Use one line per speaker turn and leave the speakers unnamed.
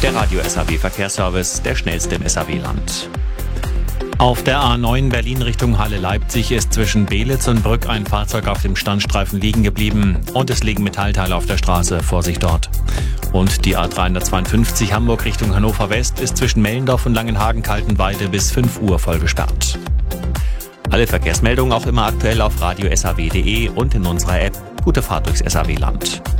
Der Radio SAW Verkehrsservice, der schnellste im SAW-Land.
Auf der A9 Berlin Richtung Halle-Leipzig ist zwischen Beelitz und Brück ein Fahrzeug auf dem Standstreifen liegen geblieben und es liegen Metallteile auf der Straße. Vorsicht dort. Und die A352 Hamburg Richtung Hannover West ist zwischen Mellendorf und Langenhagen-Kaltenweide bis 5 Uhr voll gesperrt. Alle Verkehrsmeldungen auch immer aktuell auf radio-saw.de und in unserer App. Gute Fahrt durchs SAW-Land.